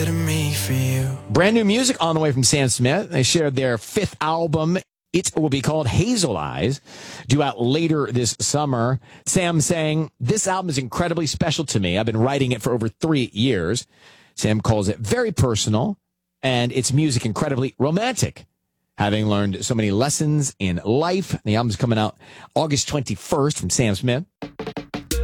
Me for you. Brand new music on the way from Sam Smith. They shared their fifth album. It will be called Hazel Eyes, due out later this summer. Sam saying, "This album is incredibly special to me. I've been writing it for over 3 years." Sam calls it very personal and its music incredibly romantic. Having learned so many lessons in life, the album's coming out August 21st from Sam Smith.